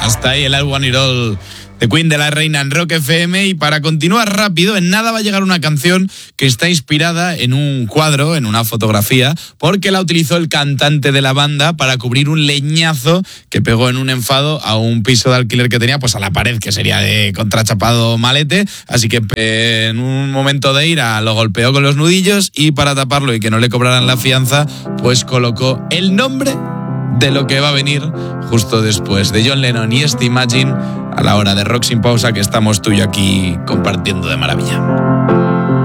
Hasta ahí el I Want It All de Queen de La Reina en Rock FM. Y para continuar rápido, en nada va a llegar una canción que está inspirada en un cuadro, en una fotografía, porque la utilizó el cantante de la banda para cubrir un leñazo que pegó en un enfado a un piso de alquiler que tenía, pues a la pared, que sería de contrachapado malete. Así que en un momento de ira lo golpeó con los nudillos y para taparlo y que no le cobraran la fianza, pues colocó el nombre de lo que va a venir justo después de John Lennon y Imagine a la hora de Rock Sin Pausa, que estamos tú y yo aquí compartiendo de maravilla.